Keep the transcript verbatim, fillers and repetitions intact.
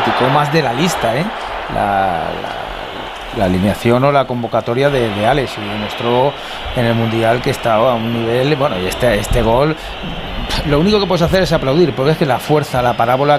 criticó más de la lista, ¿eh? La, la, la alineación o la convocatoria de, de Alex, y demostró en el Mundial que estaba a un nivel, bueno, y este, este gol, lo único que puedes hacer es aplaudir, porque es que la fuerza, la parábola